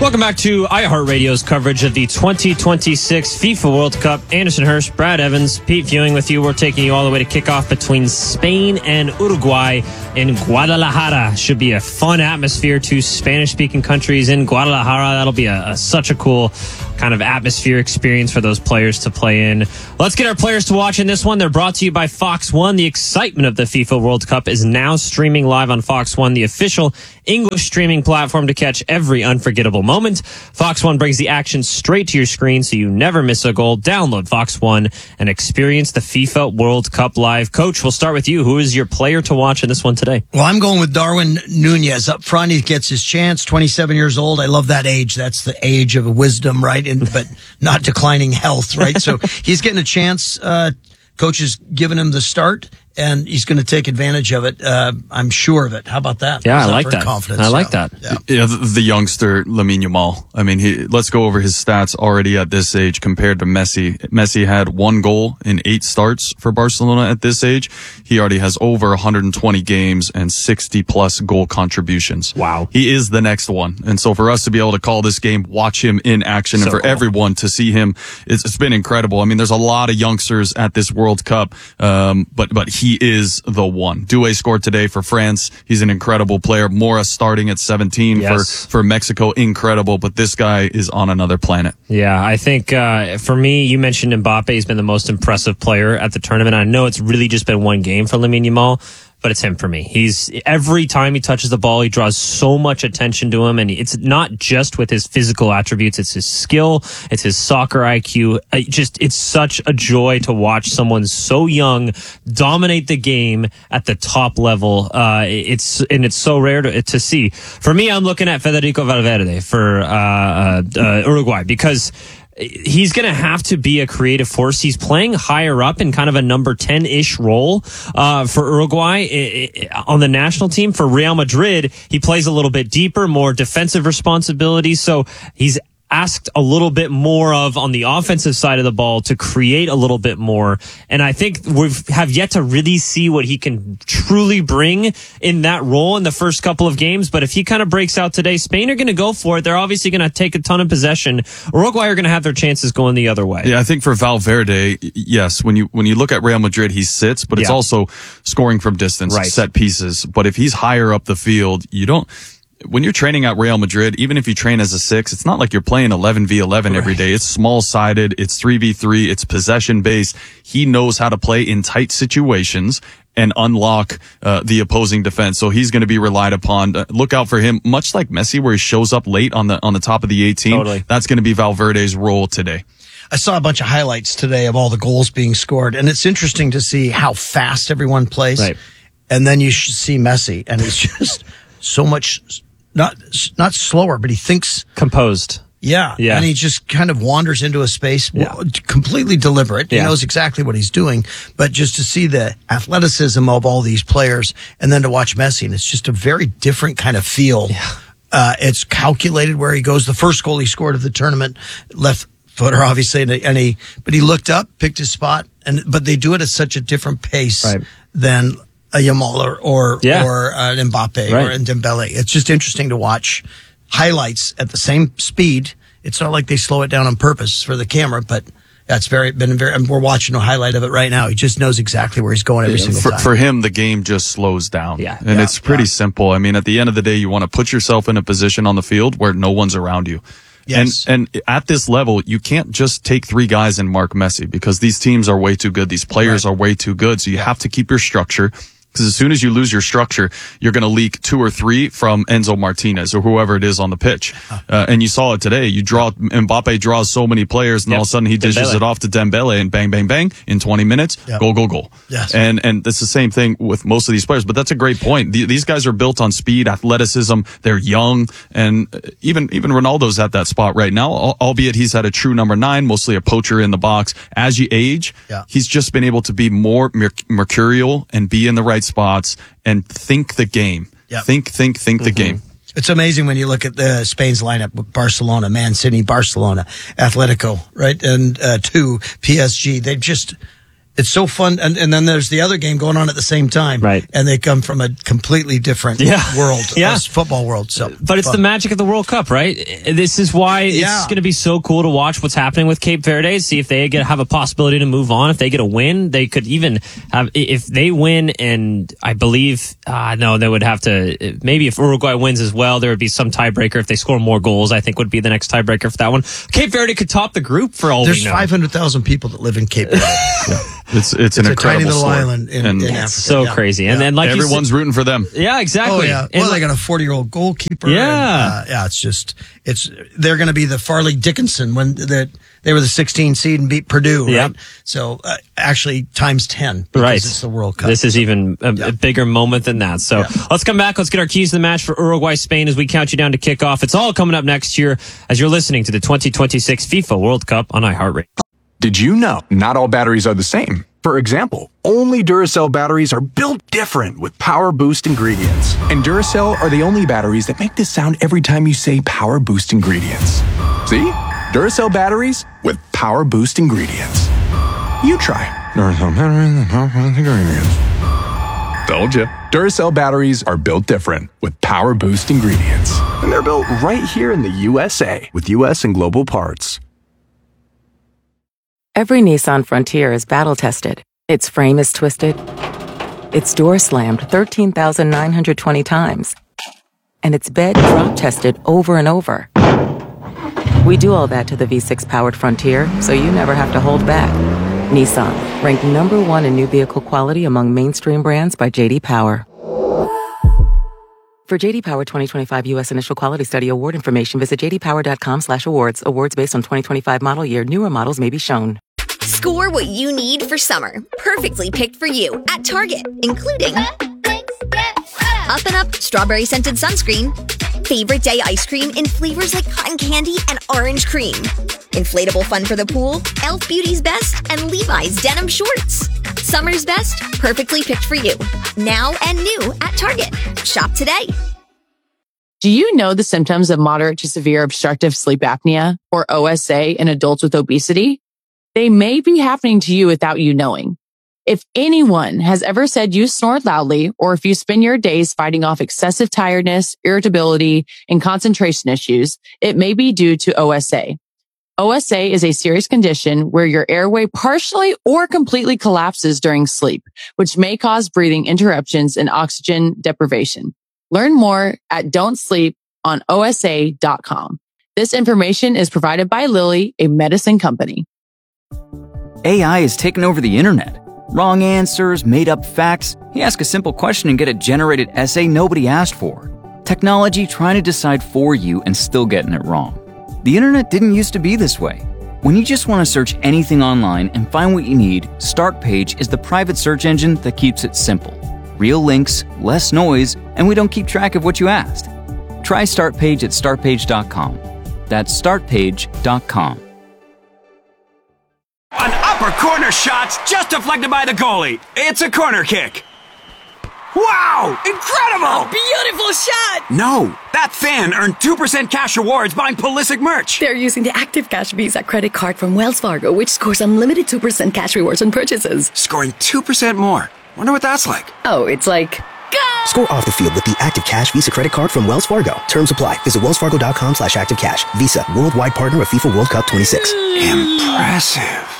Welcome back to iHeartRadio's coverage of the 2026 FIFA World Cup. Anderson Hirsch, Brad Evans, Pete Viewing with you. We're taking you all the way to kickoff between Spain and Uruguay in Guadalajara. Should be a fun atmosphere. Two Spanish-speaking countries in Guadalajara. That'll be such a cool kind of atmosphere experience for those players to play in. Let's get our players to watch in this one. They're brought to you by Fox One. The excitement of the FIFA World Cup is now streaming live on Fox One, the official English streaming platform to catch every unforgettable moment. Fox One brings the action straight to your screen so you never miss a goal. Download Fox One and experience the FIFA World Cup live. Coach, we'll start with you. Who is your player to watch in this one today? Well, I'm going with Darwin Nunez up front. He gets his chance, 27 years old. I love that age. That's the age of wisdom, right? But not declining health, right? So he's getting a chance. Coach has given him the start, and he's going to take advantage of it. I'm sure of it. How about that? Yeah, I like that. Confidence. I like that. Yeah, the youngster Lamine Yamal. I mean, let's go over his stats already at this age compared to Messi. Messi had 1 goal in 8 starts for Barcelona at this age. He already has over 120 games and 60 plus goal contributions. Wow. He is the next one. And so for us to be able to call this game, watch him in action, and for everyone to see him, it's been incredible. I mean, there's a lot of youngsters at this World Cup, but he is the one. Doué scored today for France. He's an incredible player. Mora starting at 17 for Mexico. Incredible. But this guy is on another planet. Yeah, I think for me, you mentioned Mbappe. He's been the most impressive player at the tournament. I know it's really just been one game for Lamine Yamal, but it's him for me. Every time he touches the ball, he draws so much attention to him, and it's not just with his physical attributes. It's his skill. It's his soccer IQ. It's such a joy to watch someone so young dominate the game at the top level. It's so rare to see. For me, I'm looking at Federico Valverde for Uruguay, because he's going to have to be a creative force. He's playing higher up in kind of a number 10-ish role for Uruguay on the national team. For Real Madrid, he plays a little bit deeper, more defensive responsibilities. So he's asked a little bit more of on the offensive side of the ball to create a little bit more. And I think we have yet to really see what he can truly bring in that role in the first couple of games. But if he kind of breaks out today, Spain are going to go for it. They're obviously going to take a ton of possession. Uruguay are going to have their chances going the other way. Yeah, I think for Valverde, yes, when you look at Real Madrid, he sits, but it's also scoring from distance, set pieces. But if he's higher up the field, when you're training at Real Madrid, even if you train as a 6, it's not like you're playing 11v11 every day. It's small-sided. It's 3v3. It's possession-based. He knows how to play in tight situations and unlock the opposing defense. So he's going to be relied upon. Look out for him, much like Messi, where he shows up late on the top of the 18. Totally. That's going to be Valverde's role today. I saw a bunch of highlights today of all the goals being scored, and it's interesting to see how fast everyone plays. Right. And then you should see Messi, and it's just so much, not slower, but he thinks composed. Yeah. And he just kind of wanders into a space, completely deliberate. He knows exactly what he's doing. But just to see the athleticism of all these players, and then to watch Messi, and it's just a very different kind of feel. Yeah. It's calculated where he goes. The first goal he scored of the tournament, left footer, obviously, but he looked up, picked his spot, but they do it at such a different pace than a Yamal or an Mbappe or an Dembele. It's just interesting to watch highlights at the same speed. It's not like they slow it down on purpose for the camera, but that's and we're watching a highlight of it right now. He just knows exactly where he's going every single time. For him, the game just slows down. And it's pretty simple. I mean, at the end of the day, you want to put yourself in a position on the field where no one's around you. Yes. And at this level, you can't just take 3 guys and mark Messi, because these teams are way too good. These players are way too good. So you have to keep your structure. Because as soon as you lose your structure, you're going to leak 2 or 3 from Enzo Martinez or whoever it is on the pitch. And you saw it today. Mbappe draws so many players, and all of a sudden he dishes it off to Dembele, and bang, bang, bang, in 20 minutes, goal. Yes. And it's the same thing with most of these players. But that's a great point. These guys are built on speed, athleticism. They're young, and even Ronaldo's at that spot right now, albeit he's had a true number 9, mostly a poacher in the box. As you age, he's just been able to be more mercurial and be in the right spots and think the game. Think the game. It's amazing when you look at the Spain's lineup with Barcelona, Man City, Barcelona, Atletico, right? And 2, PSG. It's so fun. And then there's the other game going on at the same time. Right. And they come from a completely different world, football world. So, but it's the magic of the World Cup, right? This is why it's going to be so cool to watch what's happening with Cape Verde, see if they have a possibility to move on. If they get a win, they could even have, if they win, and I believe, no, they would have to, maybe if Uruguay wins as well, there would be some tiebreaker. If they score more goals, I think would be the next tiebreaker for that one. Cape Verde could top the group for all we know. There's 500,000 people that live in Cape Verde. It's an incredible tiny little sport. Island in Africa. So crazy. And then like everyone's rooting for them. Yeah, exactly. Oh yeah. Well, they got a 40-year-old goalkeeper. Yeah. And, they're going to be the Farley Dickinson when they were the 16 seed and beat Purdue. Right. Yep. So actually times 10 because it's the World Cup. This is even a bigger moment than that. So let's come back. Let's get our keys to the match for Uruguay, Spain as we count you down to kickoff. It's all coming up next year as you're listening to the 2026 FIFA World Cup on iHeartRadio. Did you know not all batteries are the same? For example, only Duracell batteries are built different with Power Boost ingredients. And Duracell are the only batteries that make this sound every time you say Power Boost ingredients. See? Duracell batteries with Power Boost ingredients. You try. Duracell batteries with Power Boost ingredients. Told you. Duracell batteries are built different with Power Boost ingredients. And they're built right here in the USA with US and global parts. Every Nissan Frontier is battle-tested. Its frame is twisted. Its door slammed 13,920 times. And its bed drop-tested over and over. We do all that to the V6-powered Frontier, so you never have to hold back. Nissan, ranked #1 in new vehicle quality among mainstream brands by J.D. Power. For J.D. Power 2025 U.S. Initial Quality Study award information, visit jdpower.com/awards. Awards based on 2025 model year. Newer models may be shown. Score what you need for summer. Perfectly picked for you at Target, including Up and Up strawberry scented sunscreen, favorite day ice cream in flavors like cotton candy and orange cream, inflatable fun for the pool, Elf Beauty's Best, and Levi's denim shorts. Summer's best, perfectly picked for you. Now and new at Target. Shop today. Do you know the symptoms of moderate to severe obstructive sleep apnea, or OSA, in adults with obesity? They may be happening to you without you knowing. If anyone has ever said you snore loudly, or if you spend your days fighting off excessive tiredness, irritability, and concentration issues, it may be due to OSA. OSA is a serious condition where your airway partially or completely collapses during sleep, which may cause breathing interruptions and oxygen deprivation. Learn more at don'tsleeponosa.com. This information is provided by Lilly, a medicine company. AI has taken over the internet. Wrong answers, made up facts. You ask a simple question and get a generated essay nobody asked for. Technology trying to decide for you and still getting it wrong. The internet didn't used to be this way. When you just want to search anything online and find what you need, Startpage is the private search engine that keeps it simple. Real links, less noise, and we don't keep track of what you asked. Try Startpage at startpage.com. That's startpage.com. An upper corner shot's just deflected by the goalie. It's a corner kick. Wow! Incredible! Beautiful shot! No, that fan earned 2% cash rewards buying Pulisic merch. They're using the Active Cash Visa credit card from Wells Fargo, which scores unlimited 2% cash rewards on purchases. Scoring 2% more. Wonder what that's like. Oh, it's like... Go! Score off the field with the Active Cash Visa credit card from Wells Fargo. Terms apply. Visit wellsfargo.com/activecash. Visa, worldwide partner of FIFA World Cup 26. Impressive.